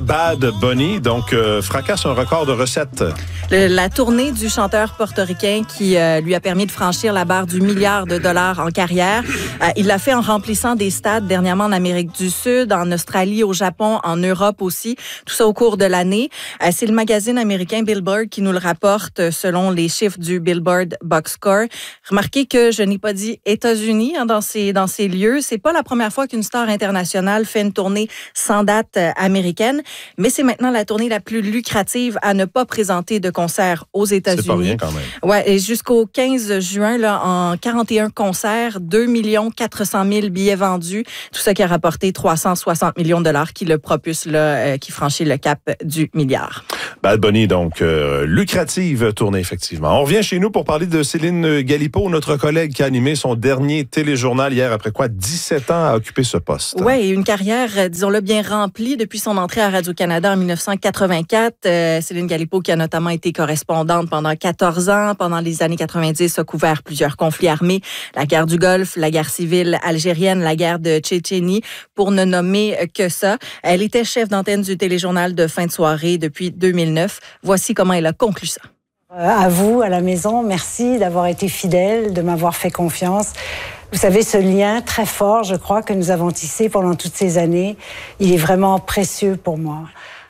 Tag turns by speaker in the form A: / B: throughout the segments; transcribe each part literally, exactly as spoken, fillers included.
A: Bad Bunny, donc euh, fracasse un record de recettes.
B: Le, la tournée du chanteur portoricain qui euh, lui a permis de franchir la barre du milliard de dollars en carrière. Euh, il l'a fait en remplissant des stades dernièrement en Amérique du Sud, en Australie, au Japon, en Europe aussi. Tout ça au cours de l'année. Euh, c'est le magazine américain Billboard qui nous le rapporte selon les chiffres du Billboard Box Score. Remarquez que je n'ai pas dit États-Unis hein, dans ces dans ces lieux. C'est pas la première fois qu'une star internationale fait une tournée sans date euh, américaine, mais c'est maintenant la tournée la plus lucrative à ne pas présenter de concert aux États-Unis.
A: C'est pas rien quand même.
B: Ouais, et jusqu'au quinze juin, là, en quarante et un concerts, deux millions quatre cent mille billets vendus. Tout ça qui a rapporté trois cent soixante millions de dollars qui le propulse, là, euh, qui franchit le cap du milliard.
A: Bad Bunny, donc, euh, lucrative tournée, effectivement. On revient chez nous pour parler de Céline Galipeau, notre collègue qui a animé son dernier téléjournal hier, après quoi dix-sept ans à occuper ce poste.
B: Oui, et une carrière, disons-le, bien remplie depuis son entrée à Radio-Canada en dix-neuf cent quatre-vingt-quatre. Euh, Céline Galipeau, qui a notamment été correspondante pendant quatorze ans, pendant les années quatre-vingt-dix, a couvert plusieurs conflits armés, la guerre du Golfe, la guerre civile algérienne, la guerre de Tchétchénie, pour ne nommer que ça. Elle était chef d'antenne du téléjournal de fin de soirée depuis deux mille neuf. Voici comment elle a conclu ça.
C: À vous, à la maison, merci d'avoir été fidèle, de m'avoir fait confiance. Vous savez, ce lien très fort, je crois, que nous avons tissé pendant toutes ces années, il est vraiment précieux pour moi.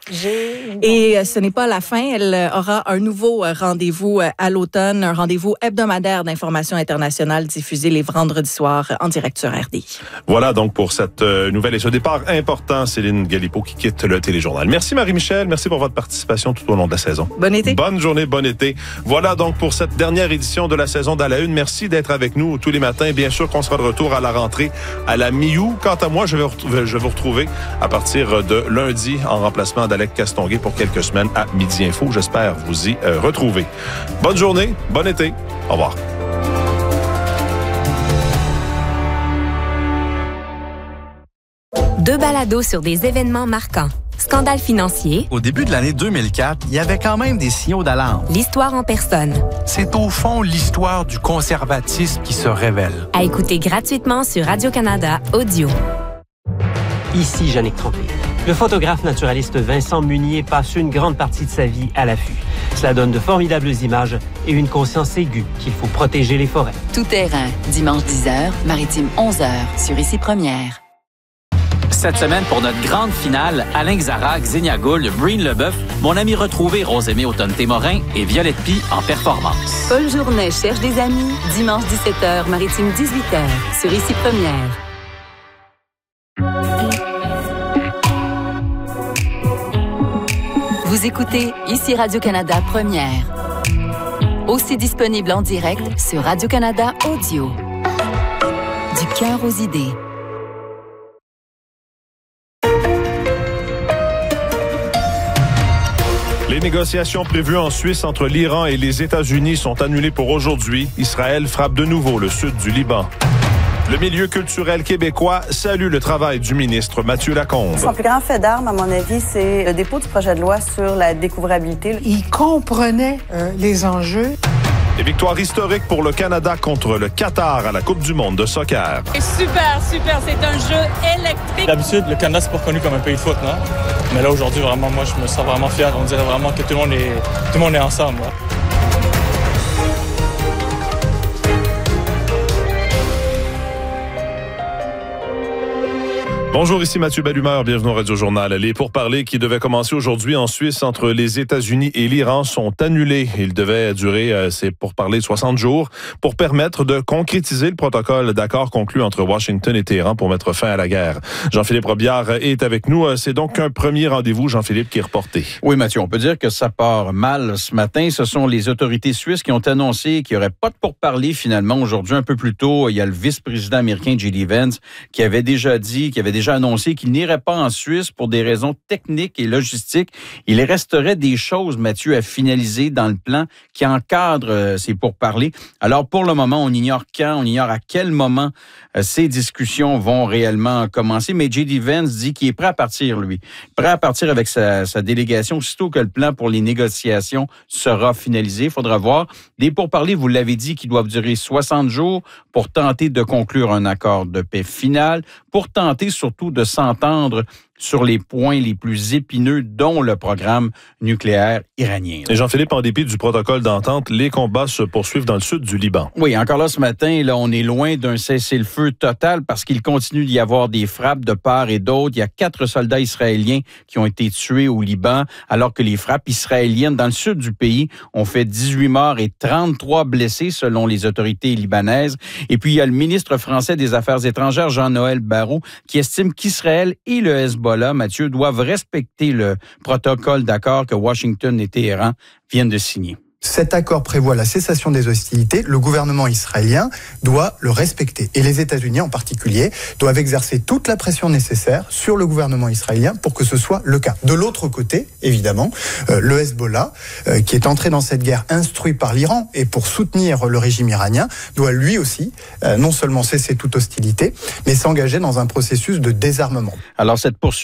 B: Et ce n'est pas la fin. Elle aura un nouveau rendez-vous à l'automne, un rendez-vous hebdomadaire d'information internationale diffusé les vendredis soirs en direct sur R D I.
A: Voilà donc pour cette nouvelle et ce départ important, Céline Galipeau qui quitte le téléjournal. Merci Marie-Michel, merci pour votre participation tout au long de la saison.
B: Bon été.
A: Bonne journée, bon été. Voilà donc pour cette dernière édition de la saison d'À la Une. Merci d'être avec nous tous les matins. Bien sûr qu'on sera de retour à la rentrée à la mi-août. Quant à moi, je vais, retrouver, je vais vous retrouver à partir de lundi en remplacement d'Alex Castonguay pour quelques semaines à Midi Info. J'espère vous y euh, retrouver. Bonne journée, bon été. Au revoir.
D: Deux balados sur des événements marquants. Scandale financier.
E: Au début de l'année deux mille quatre, il y avait quand même des signaux d'alarme.
D: L'histoire en personne.
E: C'est au fond l'histoire du conservatisme qui se révèle.
D: À écouter gratuitement sur Radio-Canada Audio.
F: Ici Jannick Tremblay. Le photographe naturaliste Vincent Munier passe une grande partie de sa vie à l'affût. Cela donne de formidables images et une conscience aiguë qu'il faut protéger les forêts.
G: Tout terrain, dimanche dix heures, Maritime onze heures, sur Ici Première.
H: Cette semaine, pour notre grande finale, Alain Xarac, Xenia Gould, Breen Leboeuf, mon ami retrouvé Rosemée Automne-Témorin et Violette Pie en performance.
G: Paul Journet cherche des amis, dimanche dix-sept heures, Maritime dix-huit heures, sur Ici Première. Vous écoutez Ici Radio-Canada Première. Aussi disponible en direct sur Radio-Canada Audio. Du cœur aux idées.
A: Les négociations prévues en Suisse entre l'Iran et les États-Unis sont annulées pour aujourd'hui. Israël frappe de nouveau le sud du Liban. Le milieu culturel québécois salue le travail du ministre Mathieu Lacombe.
I: Son plus grand fait d'armes, à mon avis, c'est le dépôt du projet de loi sur la découvrabilité.
J: Il comprenait euh, les enjeux.
A: Des victoires historiques pour le Canada contre le Qatar à la Coupe du monde de soccer.
K: Super, super, c'est un jeu électrique.
L: D'habitude, le Canada, c'est pas reconnu comme un pays de foot, non? Mais là, aujourd'hui, vraiment, moi, je me sens vraiment fier. On dirait vraiment que tout le monde est, tout le monde est ensemble. Là.
A: Bonjour, ici Mathieu Bellumeur, bienvenue au Radio-Journal. Les pourparlers qui devaient commencer aujourd'hui en Suisse entre les États-Unis et l'Iran sont annulés. Ils devaient durer, euh, ces pourparlers, soixante jours pour permettre de concrétiser le protocole d'accord conclu entre Washington et Téhéran pour mettre fin à la guerre. Jean-Philippe Robillard est avec nous. C'est donc un premier rendez-vous, Jean-Philippe, qui est reporté.
M: Oui, Mathieu, on peut dire que ça part mal ce matin. Ce sont les autorités suisses qui ont annoncé qu'il n'y aurait pas de pourparlers finalement. Aujourd'hui, un peu plus tôt, il y a le vice-président américain J D Vance qui avait déjà dit, qui avait déjà annoncé qu'il n'irait pas en Suisse pour des raisons techniques et logistiques. Il resterait des choses, Mathieu, à finaliser dans le plan qui encadre euh, ces pourparlers. Alors, pour le moment, on ignore quand, on ignore à quel moment euh, ces discussions vont réellement commencer. Mais J D Vance dit qu'il est prêt à partir, lui. Prêt à partir avec sa, sa délégation, aussitôt que le plan pour les négociations sera finalisé. Il faudra voir. Des pourparlers, vous l'avez dit, qui doivent durer soixante jours pour tenter de conclure un accord de paix final, pour tenter surtout de s'entendre sur les points les plus épineux, dont le programme nucléaire iranien.
A: Et Jean-Philippe, en dépit du protocole d'entente, les combats se poursuivent dans le sud du Liban.
M: Oui, encore là ce matin, là, on est loin d'un cessez-le-feu total parce qu'il continue d'y avoir des frappes de part et d'autre. Il y a quatre soldats israéliens qui ont été tués au Liban, alors que les frappes israéliennes dans le sud du pays ont fait dix-huit morts et trente-trois blessés selon les autorités libanaises. Et puis, il y a le ministre français des Affaires étrangères, Jean-Noël Barrot, qui estime qu'Israël et le Hezbollah, Mathieu, doivent respecter le protocole d'accord que Washington et Téhéran viennent de signer.
N: Cet accord prévoit la cessation des hostilités. Le gouvernement israélien doit le respecter. Et les États-Unis, en particulier, doivent exercer toute la pression nécessaire sur le gouvernement israélien pour que ce soit le cas. De l'autre côté, évidemment, euh, le Hezbollah, euh, qui est entré dans cette guerre instruit par l'Iran et pour soutenir le régime iranien, doit lui aussi euh, non seulement cesser toute hostilité, mais s'engager dans un processus de désarmement.
M: Alors, cette poursuite